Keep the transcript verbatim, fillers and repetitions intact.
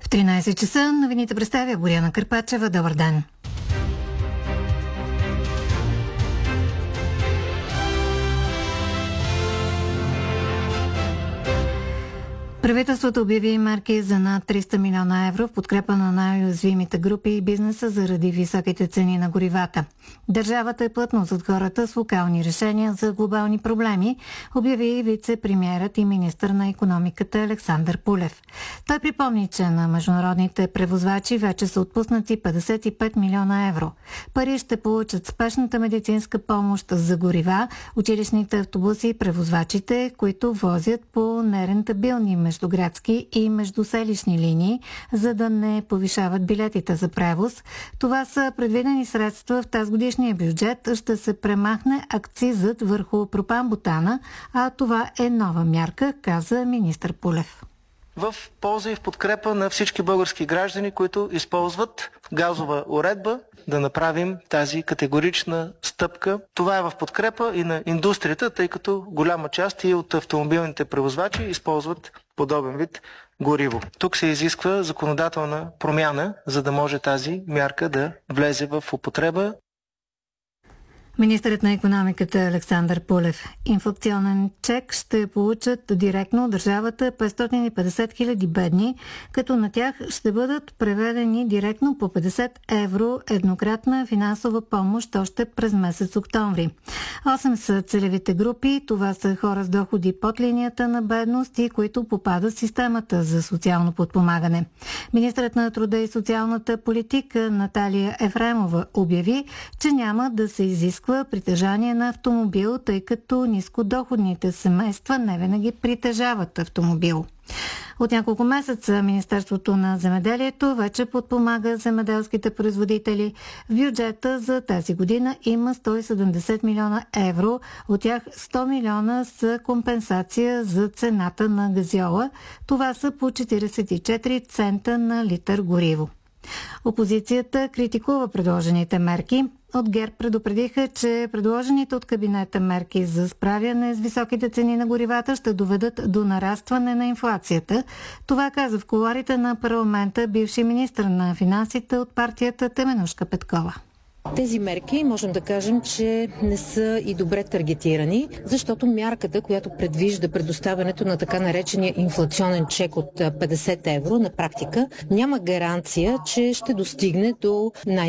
В тринайсет часа новините представя Боряна Кърпачева. Добър ден! Правителството обяви мерки за над триста милиона евро в подкрепа на най-уязвимите групи и бизнеса заради високите цени на горивата. Държавата е плътно зад хората с локални решения за глобални проблеми, обяви вице-премиерът и министър на икономиката Александър Пулев. Той припомни, че на международните превозвачи вече са отпуснати петдесет и пет милиона евро. Пари ще получат спешната медицинска помощ за горива, училищните автобуси и превозвачите, които возят по нерентабилни междуградски и междуселищни линии, за да не повишават билетите за превоз. Това са предвидени средства в тазгодишния бюджет. Ще се премахне акцизът върху пропан-бутана, а това е нова мярка, каза министър Пулев. В полза и в подкрепа на всички български граждани, които използват газова уредба, да направим тази категорична стъпка. Това е в подкрепа и на индустрията, тъй като голяма част и от автомобилните превозвачи използват подобен вид гориво. Тук се изисква законодателна промяна, за да може тази мярка да влезе в употреба. Министърът на икономиката Александър Пулев. Инфлационен чек ще получат директно от държавата петстотин и петдесет хиляди бедни, като на тях ще бъдат преведени директно по петдесет евро еднократна финансова помощ още през месец октомври. осем са целевите групи. Това са хора с доходи под линията на бедност и които попадат в системата за социално подпомагане. Министърът на труда и социалната политика Наталия Ефремова обяви, че няма да се изисква притежание на автомобил, тъй като нискодоходните семейства не винаги притежават автомобил. От няколко месеца Министерството на земеделието вече подпомага земеделските производители. В бюджета за тази година има сто и седемдесет милиона евро. От тях сто милиона са компенсация за цената на газьола. Това са по четирийсет и четири цента на литър гориво. Опозицията критикува предложените мерки. От ГЕРБ предупредиха, че предложените от кабинета мерки за справяне с високите цени на горивата ще доведат до нарастване на инфлацията. Това каза в кулоарите на парламента бивши министър на финансите от партията Теменужка Петкова. Тези мерки можем да кажем, че не са и добре таргетирани, защото мярката, която предвижда предоставянето на така наречения инфлационен чек от петдесет евро, на практика няма гаранция, че ще достигне до най-